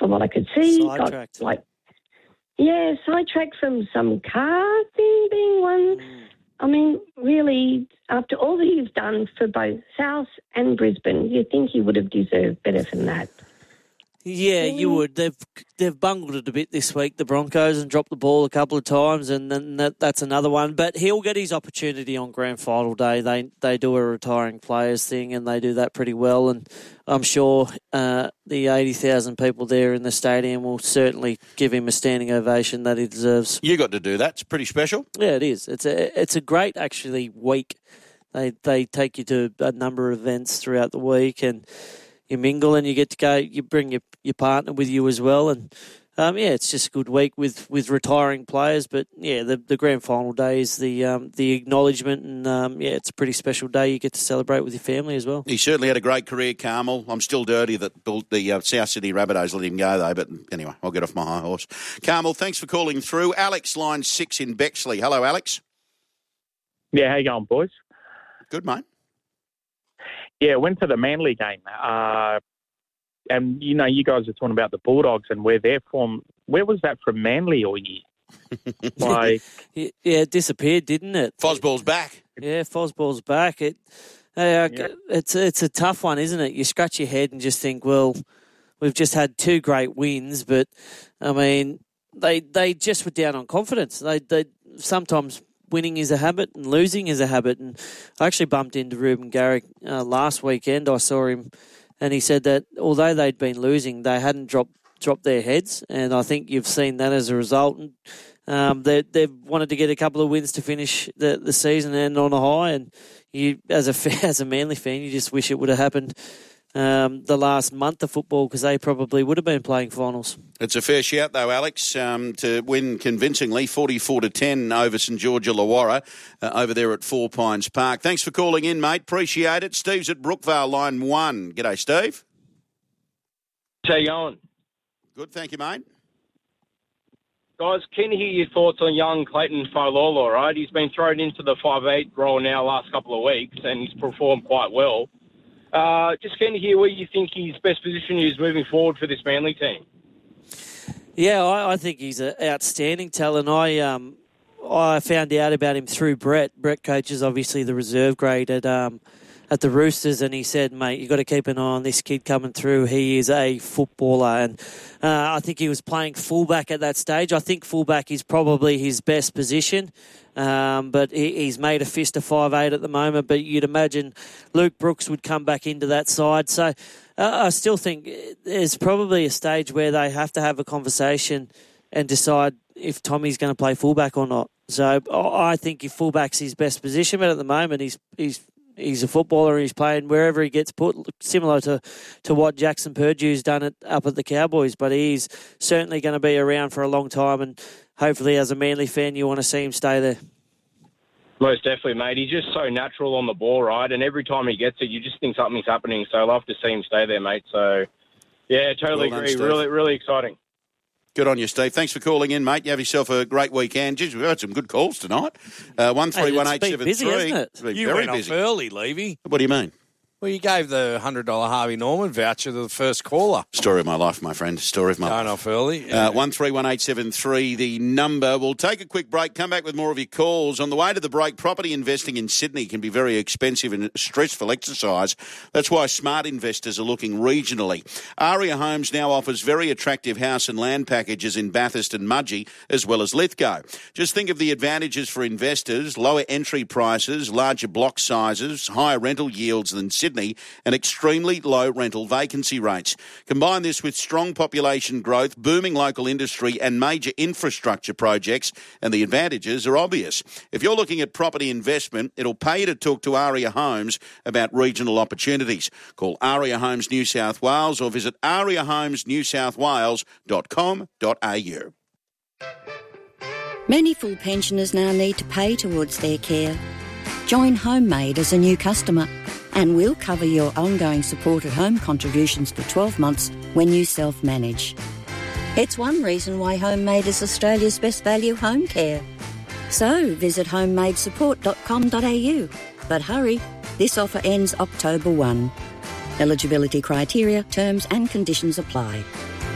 from what I could see. Sidetracked. Sidetracked from some car thing being one. I mean, really, after all that he's done for both South and Brisbane, you'd think he would have deserved better than that. Yeah, you would. They've bungled it a bit this week, the Broncos, and dropped the ball a couple of times, and then that's another one. But he'll get his opportunity on grand final day. They do a retiring players thing, and they do that pretty well. And I'm sure the 80,000 people there in the stadium will certainly give him a standing ovation that he deserves. You got to do that. It's pretty special. Yeah, it is. It's a great actually week. They take you to a number of events throughout the week, and you mingle and you get to go, you bring your partner with you as well. And, it's just a good week with retiring players. But, the grand final day is the acknowledgement. And, it's a pretty special day. You get to celebrate with your family as well. He certainly had a great career, Carmel. I'm still dirty that the South Sydney Rabbitohs let him go, though. But anyway, I'll get off my high horse. Carmel, thanks for calling through. Alex, line 6 in Bexley. Hello, Alex. Yeah, how you going, boys? Good, mate. Yeah, went to the Manly game. And, you guys are talking about the Bulldogs and where they're from. Where was that from Manly all year? It disappeared, didn't it? Fosball's back. Yeah, Fosball's back. It's a tough one, isn't it? You scratch your head and just think, well, we've just had 2 great wins, but, I mean, they just were down on confidence. They sometimes winning is a habit and losing is a habit. And I actually bumped into Ruben Garrick last weekend. I saw him and he said that although they'd been losing, they hadn't dropped their heads. And I think you've seen that as a result. And they've wanted to get a couple of wins to finish the season and on a high. And you, as a Manly fan, you just wish it would have happened the last month of football, because they probably would have been playing finals. It's a fair shout, though, Alex, to win convincingly 44-10 over St George Illawarra over there at Four Pines Park. Thanks for calling in, mate. Appreciate it. Steve's at Brookvale, line 1. G'day, Steve. How you going? Good, thank you, mate. Guys, keen to hear your thoughts on young Clayton Failolo, right? He's been thrown into the 5'8" role now last couple of weeks, and he's performed quite well. Just keen to hear where you think his best position is moving forward for this Manly team. Yeah, I think he's an outstanding talent. I found out about him through Brett. Brett coaches obviously the reserve grade at the Roosters, and he said, mate, you've got to keep an eye on this kid coming through. He is a footballer, and I think he was playing fullback at that stage. I think fullback is probably his best position. But he's made a fist of 5'8" at the moment. But you'd imagine Luke Brooks would come back into that side. So I still think there's probably a stage where they have to have a conversation and decide if Tommy's going to play fullback or not. So I think if fullback's his best position, but at the moment he's a footballer. He's playing wherever he gets put, similar to what Jackson Purdue's done up at the Cowboys. But he's certainly going to be around for a long time, and hopefully as a Manly fan you want to see him stay there. Most definitely, mate. He's just so natural on the ball, right? And every time he gets it, you just think something's happening. So I love to see him stay there, mate. So, yeah, totally agree. Really, really exciting. Good on you, Steve. Thanks for calling in, mate. You have yourself a great weekend. Geez, we've had some good calls tonight. 131873. It's been busy, hasn't it? It's been You very went busy. off early, Levy. What do you mean? Well, you gave the $100 Harvey Norman voucher to the first caller. Story of my life, my friend. Story of my life. Going off early. Yeah. 131873, the number. We'll take a quick break, come back with more of your calls. On the way to the break, property investing in Sydney can be very expensive and stressful exercise. That's why smart investors are looking regionally. Aria Homes now offers very attractive house and land packages in Bathurst and Mudgee, as well as Lithgow. Just think of the advantages for investors: lower entry prices, larger block sizes, higher rental yields than Sydney, and extremely low rental vacancy rates. Combine this with strong population growth, booming local industry and major infrastructure projects, and the advantages are obvious. If you're looking at property investment, it'll pay you to talk to Aria Homes about regional opportunities. Call Aria Homes New South Wales or visit ariahomesnewsouthwales.com.au. Many full pensioners now need to pay towards their care. Join Homemade as a new customer, and we'll cover your ongoing support at home contributions for 12 months when you self-manage. It's one reason why Homemade is Australia's best value home care. So visit homemadesupport.com.au. But hurry, this offer ends October 1. Eligibility criteria, terms and conditions apply.